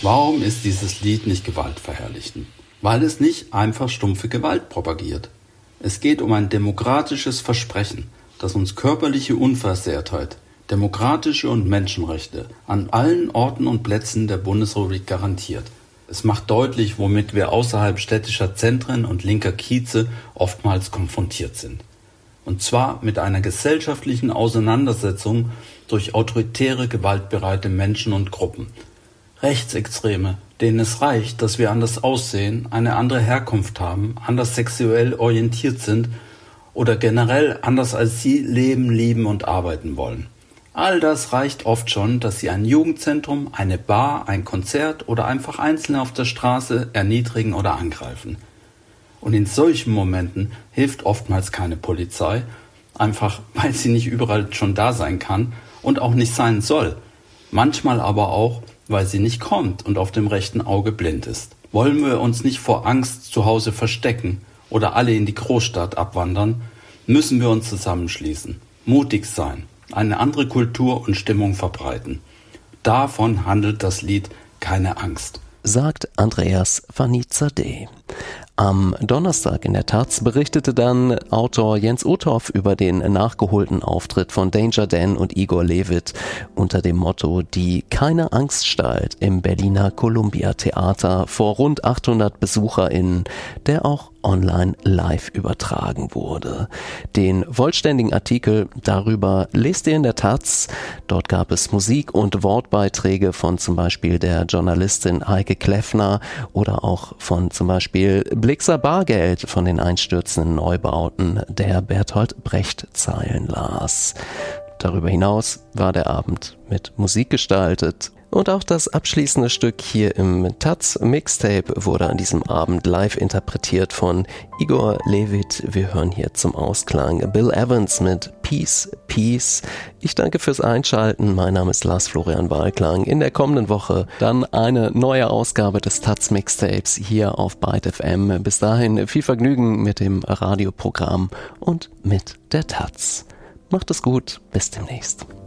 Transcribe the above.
Warum ist dieses Lied nicht gewaltverherrlichend? Weil es nicht einfach stumpfe Gewalt propagiert. Es geht um ein demokratisches Versprechen, das uns körperliche Unversehrtheit, demokratische und Menschenrechte an allen Orten und Plätzen der Bundesrepublik garantiert. Es macht deutlich, womit wir außerhalb städtischer Zentren und linker Kieze oftmals konfrontiert sind. Und zwar mit einer gesellschaftlichen Auseinandersetzung durch autoritäre, gewaltbereite Menschen und Gruppen. Rechtsextreme, denen es reicht, dass wir anders aussehen, eine andere Herkunft haben, anders sexuell orientiert sind oder generell anders als sie leben, lieben und arbeiten wollen. All das reicht oft schon, dass sie ein Jugendzentrum, eine Bar, ein Konzert oder einfach Einzelne auf der Straße erniedrigen oder angreifen. Und in solchen Momenten hilft oftmals keine Polizei, einfach weil sie nicht überall schon da sein kann und auch nicht sein soll. Manchmal aber auch, weil sie nicht kommt und auf dem rechten Auge blind ist. Wollen wir uns nicht vor Angst zu Hause verstecken oder alle in die Großstadt abwandern, müssen wir uns zusammenschließen, mutig sein, eine andere Kultur und Stimmung verbreiten. Davon handelt das Lied Keine Angst, sagt Andreas Vanizadeh. Am Donnerstag in der Taz berichtete dann Autor Jens Uthoff über den nachgeholten Auftritt von Danger Dan und Igor Levit unter dem Motto Die Keine-Angst-Stalt im Berliner Columbia-Theater vor rund 800 BesucherInnen, der auch online live übertragen wurde. Den vollständigen Artikel darüber lest ihr in der Taz. Dort gab es Musik- und Wortbeiträge von zum Beispiel der Journalistin Heike Kleffner oder auch von zum Beispiel Blixer Bargeld von den einstürzenden Neubauten, der Bertolt Brecht Zeilen las. Darüber hinaus war der Abend mit Musik gestaltet. Und auch das abschließende Stück hier im Taz Mixtape wurde an diesem Abend live interpretiert von Igor Levit. Wir hören hier zum Ausklang Bill Evans mit Peace, Peace. Ich danke fürs Einschalten. Mein Name ist Lars Florian Walklang. In der kommenden Woche dann eine neue Ausgabe des Taz Mixtapes hier auf Byte FM. Bis dahin viel Vergnügen mit dem Radioprogramm und mit der Taz. Macht es gut. Bis demnächst.